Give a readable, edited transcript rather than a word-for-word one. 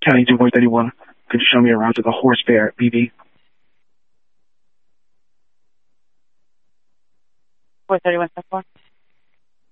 County 2.31. Could you show me around to the Horse Fair, BB? 431 step 4.